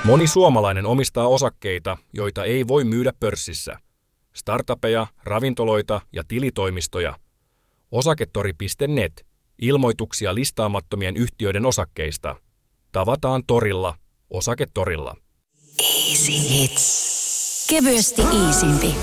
Moni suomalainen omistaa osakkeita, joita ei voi myydä pörssissä. Startupeja, ravintoloita ja tilitoimistoja. Osaketori.net. Ilmoituksia listaamattomien yhtiöiden osakkeista. Tavataan torilla. Osaketorilla. Easy Hits. Kevyesti iisimpi.